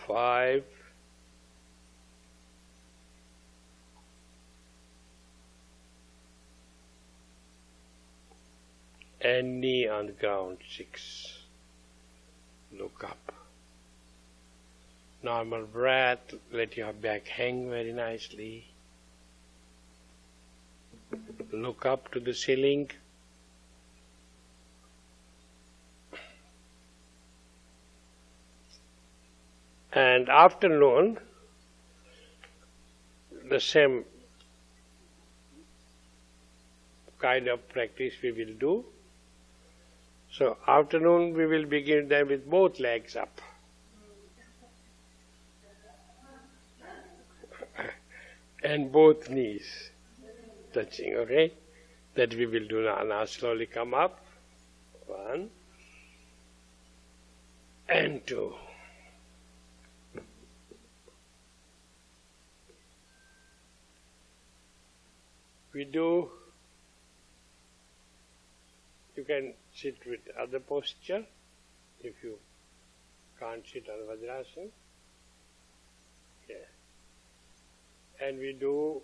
5, and knee on the ground, 6. Look up. Normal breath, let your back hang very nicely. Look up to the ceiling. And afternoon, the same kind of practice we will do. So afternoon we will begin then with both legs up. And both knees touching, okay? That we will do now. Now slowly come up. 1 and 2. We do, you can sit with other posture if you can't sit on Vajrasana. Yeah. And we do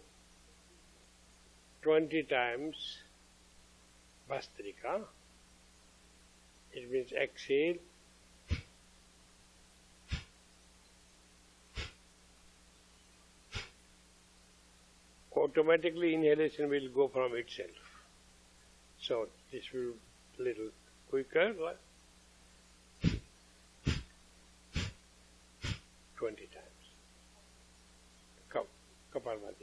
20 times Bhastrika. It means exhale, automatically inhalation will go from itself. So this will be a little quicker, 20 times. Kapalbhati.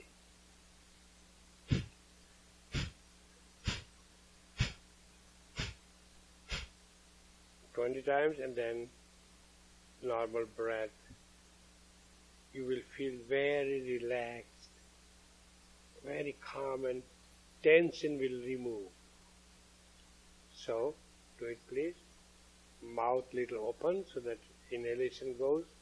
Times, and then normal breath. You will feel very relaxed, very calm, and tension will remove. So, do it please. Mouth little open so that inhalation goes.